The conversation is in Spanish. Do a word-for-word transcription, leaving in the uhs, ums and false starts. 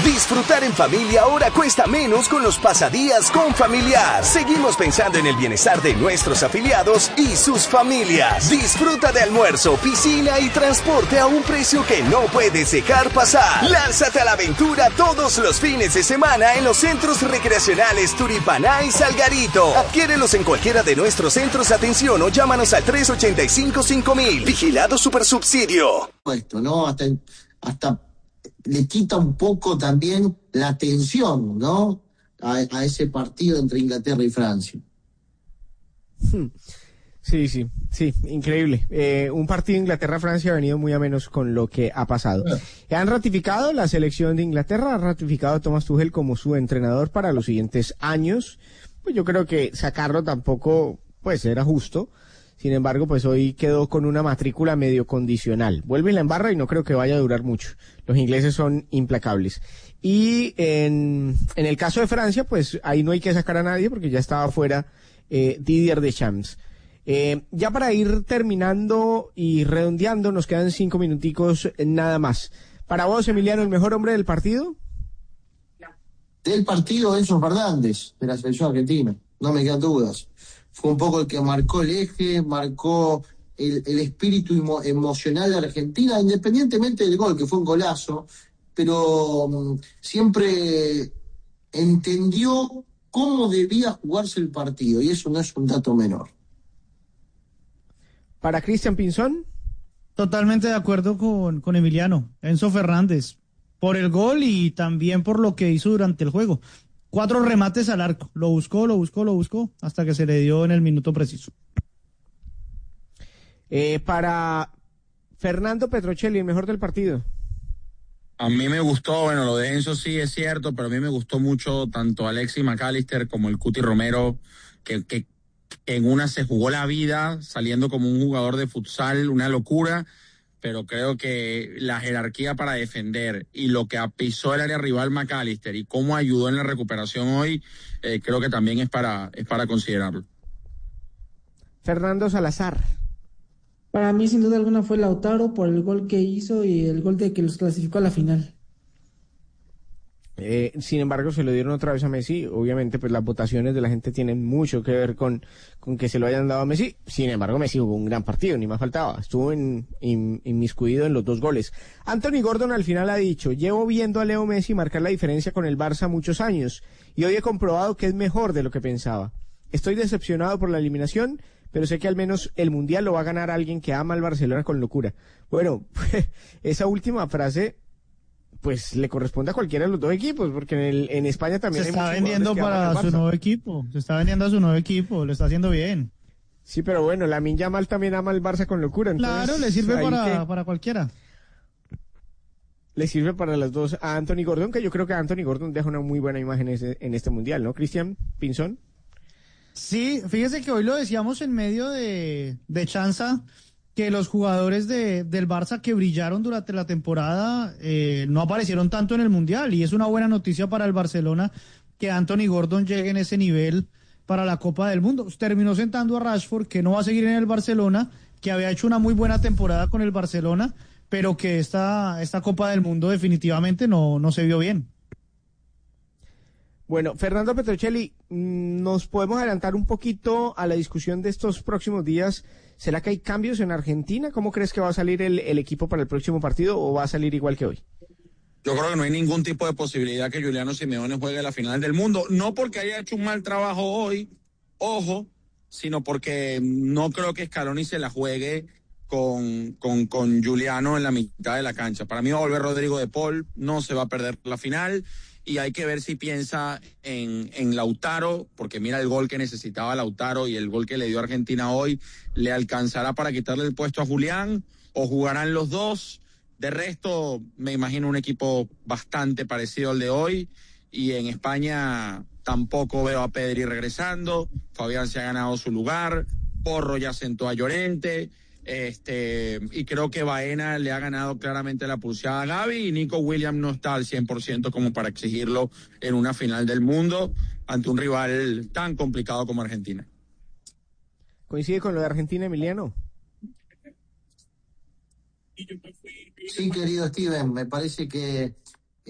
Disfrutar en familia ahora cuesta menos con los pasadías con Familiar. Seguimos pensando en el bienestar de nuestros afiliados y sus familias. Disfruta de almuerzo, piscina y transporte a un precio que no puedes dejar pasar. Lánzate a la aventura todos los fines de semana en los centros recreacionales Turipaná y Salgarito. Adquiérelos en cualquiera de nuestros centros de atención o llámanos al tres ochenta y cinco cinco mil. Vigilado Supersubsidio. Esto, ¿no? Hasta, hasta le quita un poco también la tensión, ¿no? A, a ese partido entre Inglaterra y Francia. Sí, sí, sí, increíble. Eh, un partido Inglaterra-Francia ha venido muy a menos con lo que ha pasado. Han ratificado la selección de Inglaterra, ha ratificado a Thomas Tuchel como su entrenador para los siguientes años. Pues yo creo que sacarlo tampoco, pues, era justo. Sin embargo, pues hoy quedó con una matrícula medio condicional. Vuelve y la embarra y no creo que vaya a durar mucho. Los ingleses son implacables. Y en, en el caso de Francia, pues ahí no hay que sacar a nadie porque ya estaba fuera eh, Didier Deschamps. Eh, ya para ir terminando y redondeando, nos quedan cinco minuticos nada más. Para vos, Emiliano, ¿el mejor hombre del partido? Del partido, Enzo Fernández, de la selección argentina. No me quedan dudas. Fue un poco el que marcó el eje, marcó el, el espíritu emo, emocional de Argentina, independientemente del gol, que fue un golazo, pero um, siempre entendió cómo debía jugarse el partido, y eso no es un dato menor. ¿Para Cristian Pinzón? Totalmente de acuerdo con, con Emiliano, Enzo Fernández, por el gol y también por lo que hizo durante el juego. Cuatro remates al arco, lo buscó, lo buscó, lo buscó, hasta que se le dio en el minuto preciso. Eh, para Fernando Petrocelli, el mejor del partido. A mí me gustó, bueno, lo de Enzo sí es cierto, pero a mí me gustó mucho tanto Alexis McAllister como el Cuti Romero, que, que en una se jugó la vida saliendo como un jugador de futsal, una locura, pero creo que la jerarquía para defender y lo que apisó el área rival McAllister y cómo ayudó en la recuperación hoy, eh, creo que también es para, es para considerarlo. Fernando Salazar. Para mí, sin duda alguna, fue Lautaro por el gol que hizo y el gol de que los clasificó a la final. Eh, sin embargo, se lo dieron otra vez a Messi. Obviamente, pues las votaciones de la gente tienen mucho que ver con, con que se lo hayan dado a Messi. Sin embargo, Messi jugó un gran partido, ni más faltaba. Estuvo en, in, inmiscuido en los dos goles. Anthony Gordon al final ha dicho: llevo viendo a Leo Messi marcar la diferencia con el Barça muchos años y hoy he comprobado que es mejor de lo que pensaba. Estoy decepcionado por la eliminación, pero sé que al menos el Mundial lo va a ganar alguien que ama al Barcelona con locura. Bueno, esa última frase pues le corresponde a cualquiera de los dos equipos, porque en, el, en España también se hay está vendiendo para su nuevo equipo, se está vendiendo a su nuevo equipo, lo está haciendo bien. Sí, pero bueno, Lamine Yamal también ama al Barça con locura. Entonces, claro, le sirve para, que... para cualquiera. Le sirve para las dos a Anthony Gordon, que yo creo que Anthony Gordon deja una muy buena imagen en, en este Mundial, ¿no, Cristian Pinzón? Sí, fíjese que hoy lo decíamos en medio de, de chanza, que los jugadores de, del Barça que brillaron durante la temporada eh, no aparecieron tanto en el Mundial, y es una buena noticia para el Barcelona que Anthony Gordon llegue en ese nivel para la Copa del Mundo. Terminó sentando a Rashford, que no va a seguir en el Barcelona, que había hecho una muy buena temporada con el Barcelona, pero que esta, esta Copa del Mundo definitivamente no, no se vio bien. Bueno, Fernando Petrocelli, ¿nos podemos adelantar un poquito a la discusión de estos próximos días? ¿Será que hay cambios en Argentina? ¿Cómo crees que va a salir el, el equipo para el próximo partido o va a salir igual que hoy? Yo creo que no hay ningún tipo de posibilidad que Giuliano Simeone juegue la final del mundo. No porque haya hecho un mal trabajo hoy, ojo, sino porque no creo que Scaloni se la juegue con, con, con Giuliano en la mitad de la cancha. Para mí va a volver Rodrigo de Paul, no se va a perder la final. Y hay que ver si piensa en, en Lautaro, porque mira el gol que necesitaba Lautaro y el gol que le dio Argentina hoy, ¿le alcanzará para quitarle el puesto a Julián o jugarán los dos? De resto, me imagino un equipo bastante parecido al de hoy, y en España tampoco veo a Pedri regresando, Fabián se ha ganado su lugar, Porro ya sentó a Llorente, Este, y creo que Baena le ha ganado claramente la pulseada a Gavi, y Nico Williams no está al cien por ciento como para exigirlo en una final del mundo ante un rival tan complicado como Argentina. ¿Coincide con lo de Argentina, Emiliano? Sí, querido Steven, me parece que